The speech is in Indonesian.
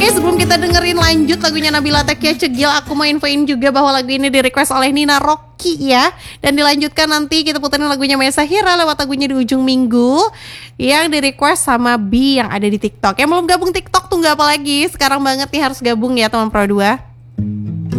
sebelum kita dengerin lanjut lagunya Nabila Tekia Cegil, aku mau infoin juga bahwa lagu ini di request oleh Nina Rocky ya. Dan dilanjutkan nanti kita puterin lagunya Mesa Hira lewat lagunya di ujung minggu yang di request sama B yang ada di TikTok. Yang belum gabung TikTok tunggu apa lagi? Sekarang banget nih harus gabung ya teman Pro 2.